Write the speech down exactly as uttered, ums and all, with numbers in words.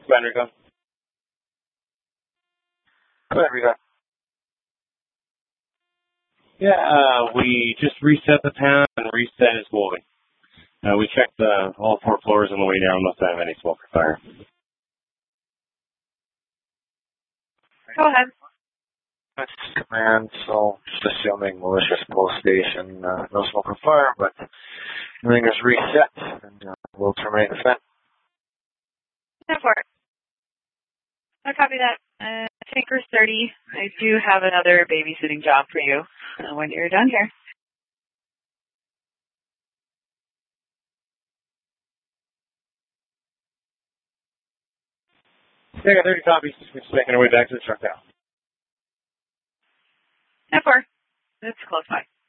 Commander Rico. Go ahead, Rico. Yeah, uh, we just reset the panel and reset is going. Uh, we checked uh, all four floors on the way down. Must have any smoke or fire. Go ahead. That's command, so just assuming malicious post station, uh, no smoke or fire, but everything is reset, and uh, we'll terminate the event. Go for it. I copy that. Uh, Tanker's thirty. I do have another babysitting job for you uh, when you're done here. Tanker thirty copies. We're just making our way back to the truck now. Go for it. It's close by.